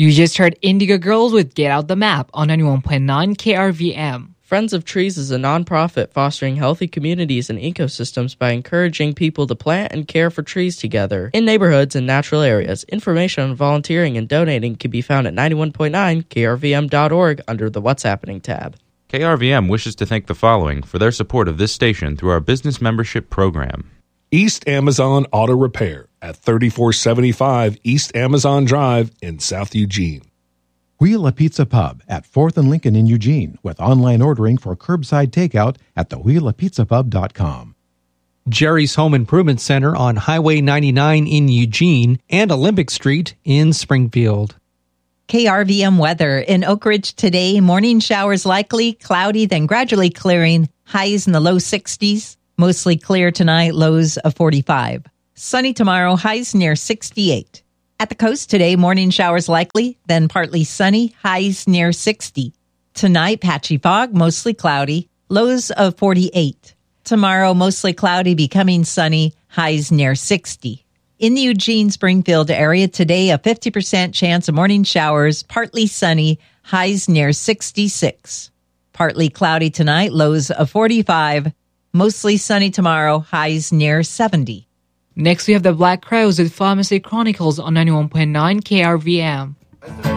You just heard Indigo Girls with Get Out the Map on 91.9 KRVM. Friends of Trees is a nonprofit fostering healthy communities and ecosystems by encouraging people to plant and care for trees together in neighborhoods and natural areas. Information on volunteering and donating can be found at 91.9 krvm.org under the What's Happening tab. KRVM wishes to thank the following for their support of this station through our business membership program. East Amazon Auto Repair at 3475 East Amazon Drive in South Eugene. Wheela Pizza Pub at 4th and Lincoln in Eugene with online ordering for curbside takeout at thewheelapizzapub.com. Jerry's Home Improvement Center on Highway 99 in Eugene and Olympic Street in Springfield. KRVM weather in Oak Ridge today. Morning showers likely, cloudy, then gradually clearing. Highs in the low 60s. Mostly clear tonight, lows of 45. Sunny tomorrow, highs near 68. At the coast today, morning showers likely, then partly sunny, highs near 60. Tonight, patchy fog, mostly cloudy, lows of 48. Tomorrow, mostly cloudy, becoming sunny, highs near 60. In the Eugene-Springfield area today, a 50% chance of morning showers, partly sunny, highs near 66. Partly cloudy tonight, lows of 45. Mostly sunny tomorrow, highs near 70. Next, we have the Black Crowes with Pharmacy Chronicles on 91.9 KRVM.